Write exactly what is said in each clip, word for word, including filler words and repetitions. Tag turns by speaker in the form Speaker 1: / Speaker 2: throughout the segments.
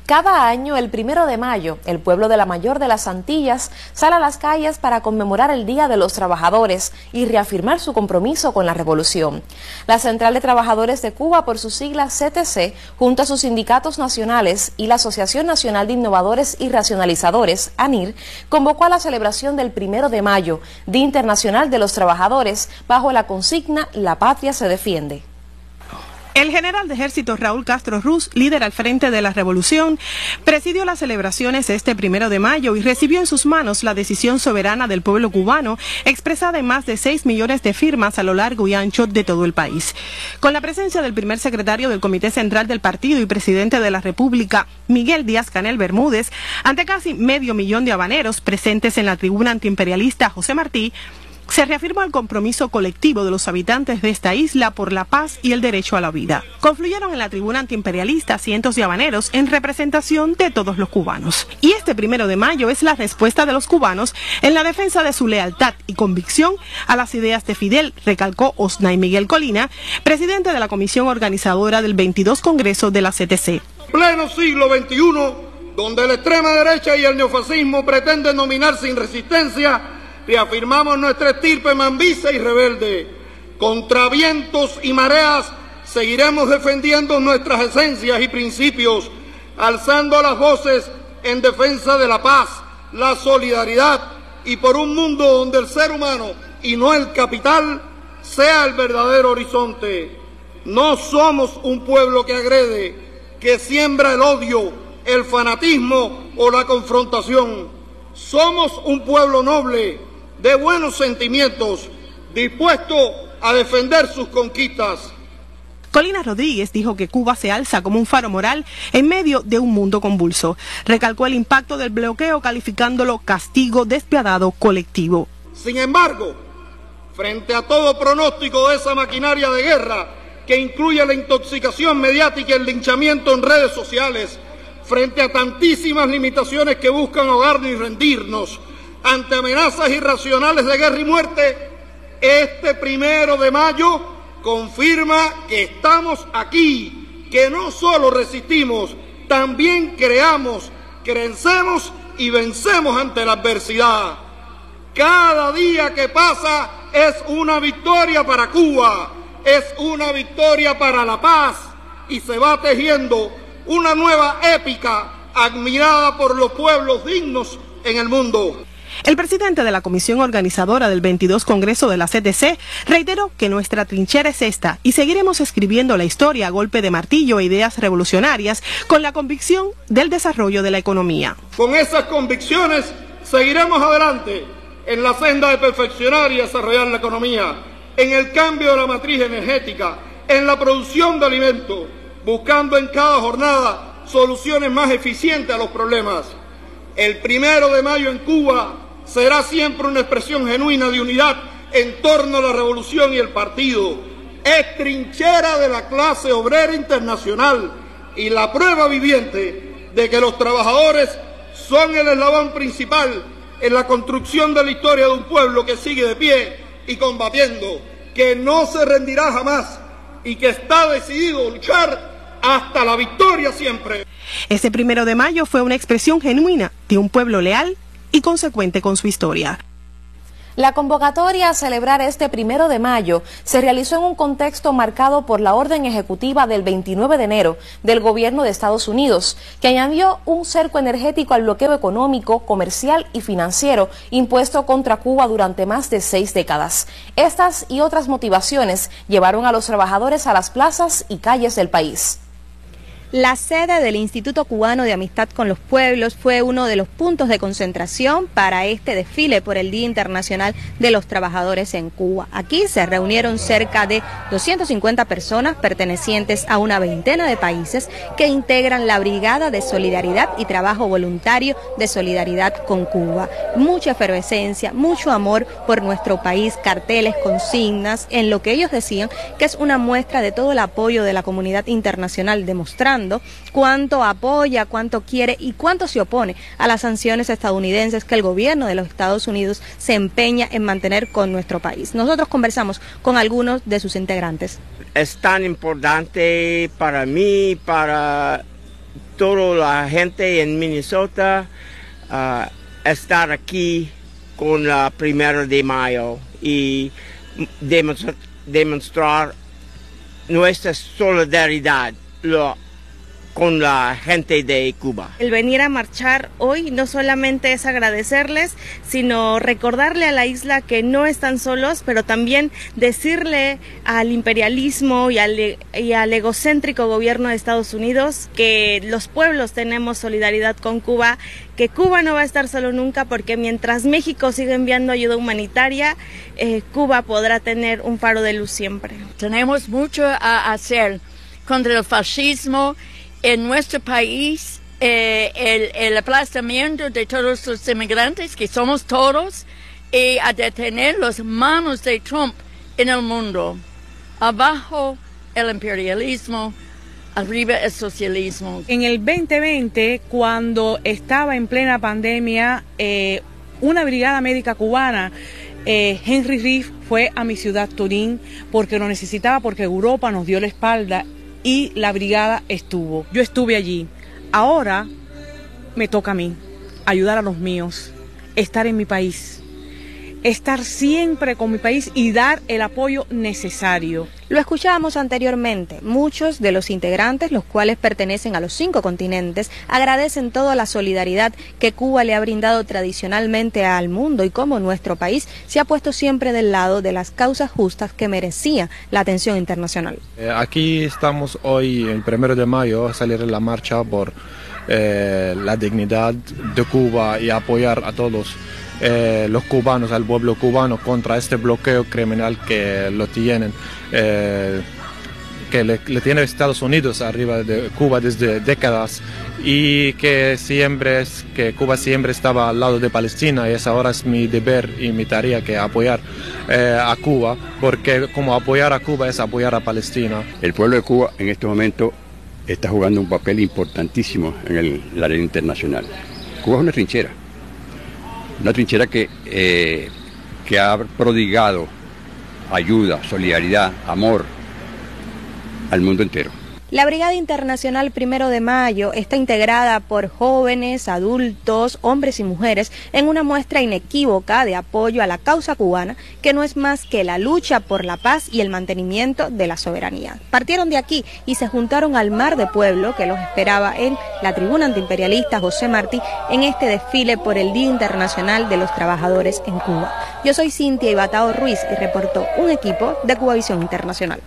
Speaker 1: Cada año, el primero de mayo, el pueblo de la Mayor de las Antillas sale a las calles para conmemorar el Día de los Trabajadores y reafirmar su compromiso con la revolución. La Central de Trabajadores de Cuba, por sus siglas C T C, junto a sus sindicatos nacionales y la Asociación Nacional de Innovadores y Racionalizadores, ANIR, convocó a la celebración del primero de mayo, Día Internacional de los Trabajadores, bajo la consigna "La patria se defiende".
Speaker 2: El general de ejército Raúl Castro Ruz, líder al frente de la revolución, presidió las celebraciones este primero de mayo y recibió en sus manos la decisión soberana del pueblo cubano, expresada en más de seis millones de firmas a lo largo y ancho de todo el país. Con la presencia del primer secretario del Comité Central del Partido y presidente de la República, Miguel Díaz-Canel Bermúdez, ante casi medio millón de habaneros presentes en la tribuna antiimperialista José Martí, se reafirma el compromiso colectivo de los habitantes de esta isla por la paz y el derecho a la vida. Confluyeron en la tribuna antiimperialista cientos de habaneros en representación de todos los cubanos. Y este primero de mayo es la respuesta de los cubanos en la defensa de su lealtad y convicción a las ideas de Fidel, recalcó Osnay Miguel Colina, presidente de la comisión organizadora del veintidós Congreso de la C T C.
Speaker 3: Pleno siglo veintiuno, donde la extrema derecha y el neofascismo pretenden dominar sin resistencia, reafirmamos nuestra estirpe mambisa y rebelde. Contra vientos y mareas seguiremos defendiendo nuestras esencias y principios, alzando las voces en defensa de la paz, la solidaridad y por un mundo donde el ser humano y no el capital sea el verdadero horizonte. No somos un pueblo que agrede, que siembra el odio, el fanatismo o la confrontación. Somos un pueblo noble, de buenos sentimientos, dispuesto a defender sus conquistas.
Speaker 2: Colina Rodríguez dijo que Cuba se alza como un faro moral en medio de un mundo convulso. Recalcó el impacto del bloqueo calificándolo castigo despiadado colectivo.
Speaker 3: Sin embargo, frente a todo pronóstico de esa maquinaria de guerra que incluye la intoxicación mediática y el linchamiento en redes sociales, frente a tantísimas limitaciones que buscan ahogarnos y rendirnos, ante amenazas irracionales de guerra y muerte, este primero de mayo confirma que estamos aquí, que no solo resistimos, también creamos, crecemos y vencemos ante la adversidad. Cada día que pasa es una victoria para Cuba, es una victoria para la paz y se va tejiendo una nueva épica admirada por los pueblos dignos en el mundo.
Speaker 2: El presidente de la comisión organizadora del veintidós Congreso de la C T C reiteró que nuestra trinchera es esta y seguiremos escribiendo la historia a golpe de martillo e ideas revolucionarias con la convicción del desarrollo de la economía.
Speaker 3: Con esas convicciones seguiremos adelante en la senda de perfeccionar y desarrollar la economía, en el cambio de la matriz energética, en la producción de alimentos, buscando en cada jornada soluciones más eficientes a los problemas. El primero de mayo en Cuba será siempre una expresión genuina de unidad en torno a la revolución y el partido. Es trinchera de la clase obrera internacional y la prueba viviente de que los trabajadores son el eslabón principal en la construcción de la historia de un pueblo que sigue de pie y combatiendo, que no se rendirá jamás y que está decidido a luchar hasta la victoria siempre.
Speaker 2: Ese primero de mayo fue una expresión genuina de un pueblo leal y consecuente con su historia.
Speaker 1: La convocatoria a celebrar este primero de mayo se realizó en un contexto marcado por la orden ejecutiva del veintinueve de enero del gobierno de Estados Unidos, que añadió un cerco energético al bloqueo económico, comercial y financiero impuesto contra Cuba durante más de seis décadas. Estas y otras motivaciones llevaron a los trabajadores a las plazas y calles del país.
Speaker 4: La sede del Instituto Cubano de Amistad con los Pueblos fue uno de los puntos de concentración para este desfile por el Día Internacional de los Trabajadores en Cuba. Aquí se reunieron cerca de doscientas cincuenta personas pertenecientes a una veintena de países que integran la Brigada de Solidaridad y Trabajo Voluntario de Solidaridad con Cuba. Mucha efervescencia, mucho amor por nuestro país, carteles, consignas, en lo que ellos decían que es una muestra de todo el apoyo de la comunidad internacional, demostrando cuánto apoya, cuánto quiere y cuánto se opone a las sanciones estadounidenses que el gobierno de los Estados Unidos se empeña en mantener con nuestro país. Nosotros conversamos con algunos de sus integrantes.
Speaker 5: Es tan importante para mí, para toda la gente en Minnesota uh, estar aquí con la primera de mayo y demostrar, demostrar nuestra solidaridad lo, con la gente de Cuba.
Speaker 6: El venir a marchar hoy no solamente es agradecerles, sino recordarle a la isla que no están solos, pero también decirle al imperialismo y al, y al egocéntrico gobierno de Estados Unidos que los pueblos tenemos solidaridad con Cuba, que Cuba no va a estar solo nunca, porque mientras México siga enviando ayuda humanitaria, eh, Cuba podrá tener un faro de luz siempre.
Speaker 7: Tenemos mucho a hacer contra el fascismo en nuestro país, eh, el, el aplastamiento de todos los inmigrantes, que somos todos, y a detener las manos de Trump en el mundo. Abajo el imperialismo, arriba el socialismo.
Speaker 2: En el veinte veinte, cuando estaba en plena pandemia, eh, una brigada médica cubana, eh, Henry Reef, fue a mi ciudad Turín porque lo necesitaba, porque Europa nos dio la espalda y la brigada estuvo. Yo estuve allí. Ahora me toca a mí ayudar a los míos, estar en mi país, estar siempre con mi país y dar el apoyo necesario.
Speaker 4: Lo escuchábamos anteriormente, muchos de los integrantes, los cuales pertenecen a los cinco continentes, agradecen toda la solidaridad que Cuba le ha brindado tradicionalmente al mundo y cómo nuestro país se ha puesto siempre del lado de las causas justas que merecía la atención internacional.
Speaker 8: Eh, aquí estamos hoy, el primero de mayo, a salir en la marcha por eh, la dignidad de Cuba y apoyar a todos Eh, los cubanos, al pueblo cubano, contra este bloqueo criminal que lo tienen, eh, que le, le tiene Estados Unidos arriba de Cuba desde décadas, y que siempre es que Cuba siempre estaba al lado de Palestina, y es ahora es mi deber y mi tarea que apoyar eh, a Cuba, porque como apoyar a Cuba es apoyar a Palestina.
Speaker 9: El pueblo de Cuba en este momento está jugando un papel importantísimo en el, la arena internacional. Cuba es una trinchera. Una trinchera que, eh, que ha prodigado ayuda, solidaridad, amor al mundo entero.
Speaker 4: La Brigada Internacional Primero de Mayo está integrada por jóvenes, adultos, hombres y mujeres en una muestra inequívoca de apoyo a la causa cubana, que no es más que la lucha por la paz y el mantenimiento de la soberanía. Partieron de aquí y se juntaron al mar de pueblo que los esperaba en la tribuna antiimperialista José Martí en este desfile por el Día Internacional de los Trabajadores en Cuba. Yo soy Cintia Ibatao Ruiz y reportó un equipo de Cubavisión Internacional.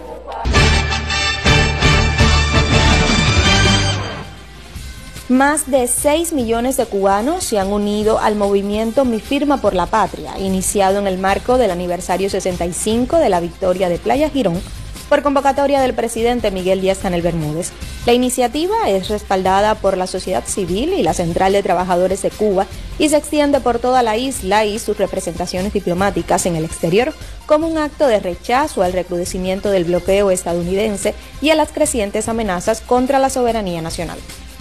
Speaker 4: Más de seis millones de cubanos se han unido al movimiento Mi Firma por la Patria, iniciado en el marco del aniversario sesenta y cinco de la victoria de Playa Girón, por convocatoria del presidente Miguel Díaz-Canel Bermúdez. La iniciativa es respaldada por la sociedad civil y la Central de Trabajadores de Cuba y se extiende por toda la isla y sus representaciones diplomáticas en el exterior, como un acto de rechazo al recrudecimiento del bloqueo estadounidense y a las crecientes amenazas contra la soberanía nacional.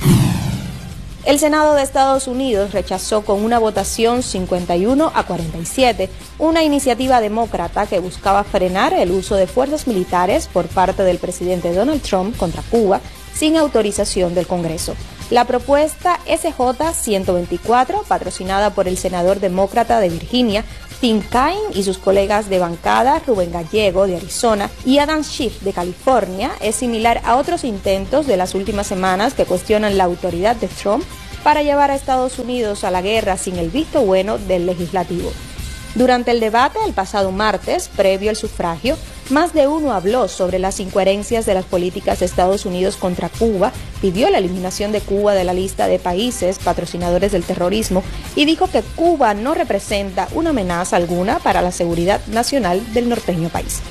Speaker 4: El Senado de Estados Unidos rechazó con una votación cincuenta y uno a cuarenta y siete una iniciativa demócrata que buscaba frenar el uso de fuerzas militares por parte del presidente Donald Trump contra Cuba sin autorización del Congreso. La propuesta S J ciento veinticuatro, patrocinada por el senador demócrata de Virginia, Tim Kaine, y sus colegas de bancada, Rubén Gallego, de Arizona, y Adam Schiff, de California, es similar a otros intentos de las últimas semanas que cuestionan la autoridad de Trump para llevar a Estados Unidos a la guerra sin el visto bueno del legislativo. Durante el debate el pasado martes, previo al sufragio, más de uno habló sobre las incoherencias de las políticas de Estados Unidos contra Cuba, pidió la eliminación de Cuba de la lista de países patrocinadores del terrorismo y dijo que Cuba no representa una amenaza alguna para la seguridad nacional del norteño país.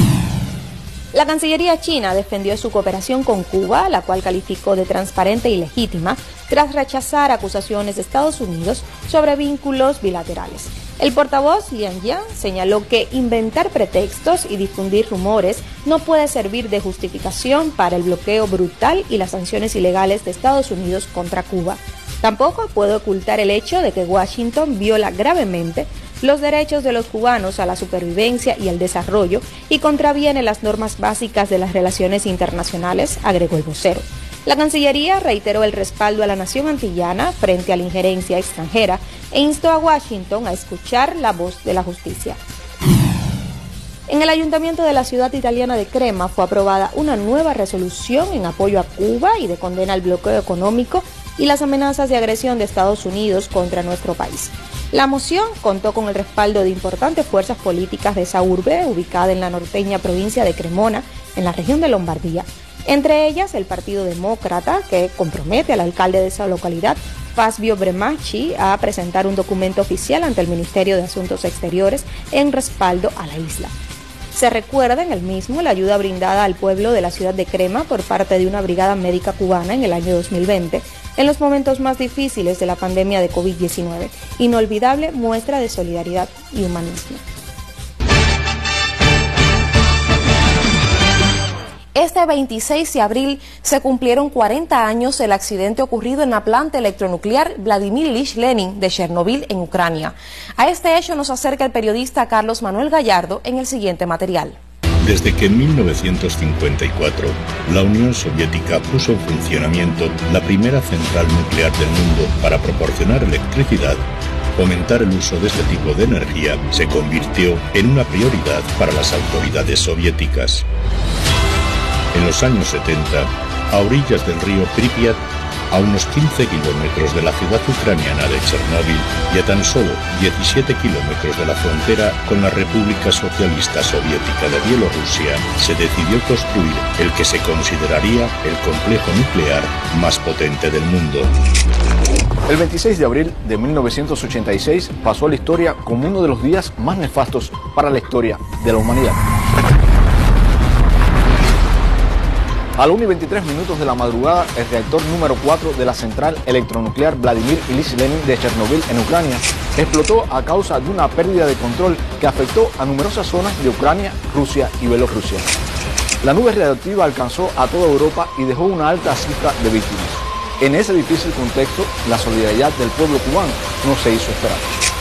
Speaker 4: La Cancillería china defendió su cooperación con Cuba, la cual calificó de transparente y legítima, tras rechazar acusaciones de Estados Unidos sobre vínculos bilaterales. El portavoz Liang Yang señaló que inventar pretextos y difundir rumores no puede servir de justificación para el bloqueo brutal y las sanciones ilegales de Estados Unidos contra Cuba. Tampoco puede ocultar el hecho de que Washington viola gravemente los derechos de los cubanos a la supervivencia y al desarrollo y contraviene las normas básicas de las relaciones internacionales, agregó el vocero. La Cancillería reiteró el respaldo a la nación antillana frente a la injerencia extranjera e instó a Washington a escuchar la voz de la justicia. En el ayuntamiento de la ciudad italiana de Crema fue aprobada una nueva resolución en apoyo a Cuba y de condena al bloqueo económico y las amenazas de agresión de Estados Unidos contra nuestro país. La moción contó con el respaldo de importantes fuerzas políticas de esa urbe, ubicada en la norteña provincia de Cremona, en la región de Lombardía. Entre ellas, el Partido Demócrata, que compromete al alcalde de esa localidad, Fabio Bremacci, a presentar un documento oficial ante el Ministerio de Asuntos Exteriores en respaldo a la isla. Se recuerda en el mismo la ayuda brindada al pueblo de la ciudad de Crema por parte de una brigada médica cubana en el año dos mil veinte, en los momentos más difíciles de la pandemia de COVID diecinueve. Inolvidable muestra de solidaridad y humanismo.
Speaker 1: Este veintiséis de abril se cumplieron cuarenta años del accidente ocurrido en la planta electronuclear Vladimir Ilich Lenin de Chernobyl, en Ucrania. A este hecho nos acerca el periodista Carlos Manuel Gallardo en el siguiente material.
Speaker 10: Desde que en mil novecientos cincuenta y cuatro la Unión Soviética puso en funcionamiento la primera central nuclear del mundo para proporcionar electricidad, fomentar el uso de este tipo de energía se convirtió en una prioridad para las autoridades soviéticas. En los años setenta, a orillas del río Pripyat, a unos quince kilómetros de la ciudad ucraniana de Chernóbil y a tan solo diecisiete kilómetros de la frontera con la República Socialista Soviética de Bielorrusia, se decidió construir el que se consideraría el complejo nuclear más potente del mundo.
Speaker 11: El veintiséis de abril de mil novecientos ochenta y seis pasó a la historia como uno de los días más nefastos para la historia de la humanidad. A la una y veintitrés minutos de la madrugada, el reactor número cuatro de la central electronuclear Vladimir Ilich Lenin de Chernobyl, en Ucrania, explotó a causa de una pérdida de control que afectó a numerosas zonas de Ucrania, Rusia y Bielorrusia. La nube radiactiva alcanzó a toda Europa y dejó una alta cifra de víctimas. En ese difícil contexto, la solidaridad del pueblo cubano no se hizo esperar.